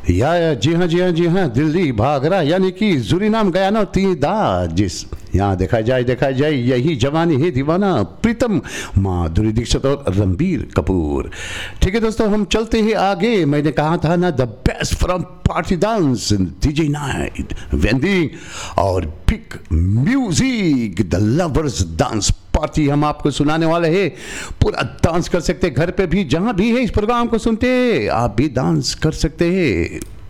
जी हाँ, जी हाँ, जी हाँ, दिल्ली भागरा यानी कि सूरीनाम गयाना और त्रिनिदाद जिस यहाँ देखा जाए यही जवानी है दीवाना, प्रीतम, माधुरी दीक्षित और रणबीर कपूर। ठीक है दोस्तों, हम चलते हैं आगे। मैंने कहा था ना, the best from party dance, DJ night, vending और pick music, the lovers dance party हम आपको सुनाने वाले हैं। पूरा डांस कर सकते हैं घर पे भी, जहां भी है इस प्रोग्राम को सुनते आप भी डांस कर सकते हैं।